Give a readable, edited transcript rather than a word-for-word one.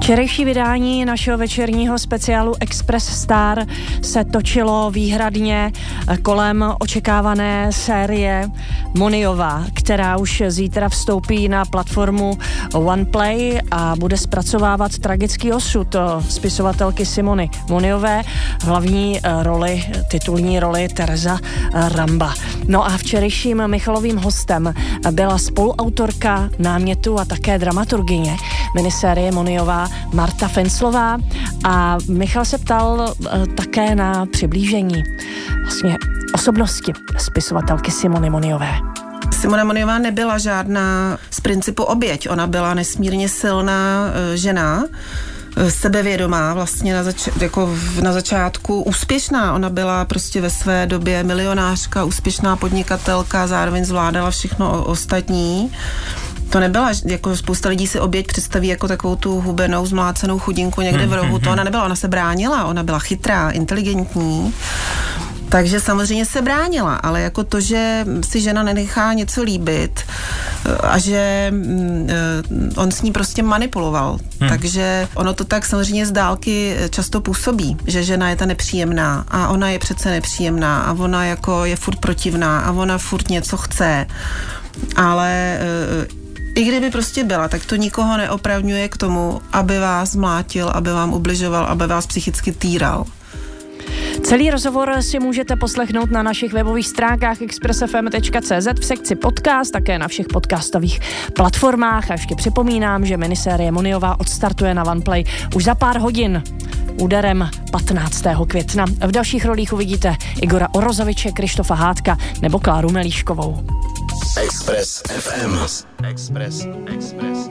Včerejší vydání našeho večerního speciálu Express Star se točilo výhradně kolem očekávané série Moniová, která už zítra vstoupí na platformu OnePlay a bude zpracovávat tragický osud spisovatelky Simony Moniové, hlavní roli, titulní roli Tereza Ramba. No a včerejším Michalovým hostem byla spoluautorka námětu a také dramaturgyně minisérie Moniová Marta Fenclová a Michal se ptal také na přiblížení vlastně osobnosti spisovatelky Simony Moniové. Simona Moniová nebyla žádná z principu oběť, ona byla nesmírně silná žena, sebevědomá, vlastně na začátku úspěšná. Ona byla prostě ve své době milionářka, úspěšná podnikatelka, zároveň zvládala všechno ostatní. To nebyla, jako spousta lidí si oběť představí jako takovou tu hubenou, zmlácenou chudinku někde v rohu. To ona nebyla, ona se bránila, ona byla chytrá, inteligentní. Takže samozřejmě se bránila, ale jako to, že si žena nenechá něco líbit a že on s ní prostě manipuloval. Takže ono to tak samozřejmě z dálky často působí, že žena je ta nepříjemná a ona je přece nepříjemná a ona jako je furt protivná a ona furt něco chce. Ale i kdyby prostě byla, tak to nikoho neopravňuje k tomu, aby vás mlátil, aby vám ubližoval, aby vás psychicky týral. Celý rozhovor si můžete poslechnout na našich webových stránkách expressfm.cz v sekci podcast, také na všech podcastových platformách. A ještě připomínám, že minisérie Moniová odstartuje na OnePlay už za pár hodin úderem 15. května. V dalších rolích uvidíte Igora Orozoviče, Krištofa Hádka nebo Kláru Melíškovou. Express FM. Express.